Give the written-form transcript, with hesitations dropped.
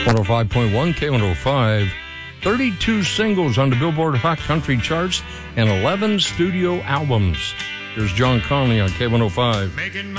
105.1 K105. 32 singles on the Billboard Hot Country charts and 11 studio albums. Here's John Conley on K105.